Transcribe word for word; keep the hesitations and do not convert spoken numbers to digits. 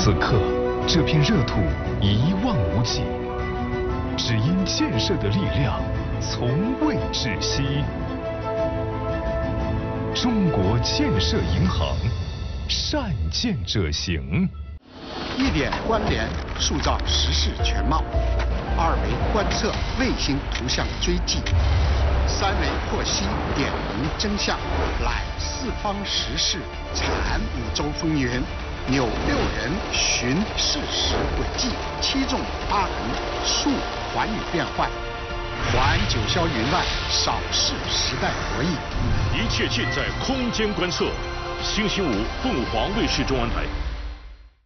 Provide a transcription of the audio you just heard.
此刻，这片热土一望无际，只因建设的力量从未止息。中国建设银行，善建者行。 一点关联，塑造时事全貌；二维观测，卫星图像追迹；三维获悉，点明真相。览四方时事，产五洲风云。扭六人，寻事实轨迹；七纵八横，述寰宇变幻。环九霄云外，扫视时代博弈。 一切尽在空间观测。星期五，凤凰卫视中文台。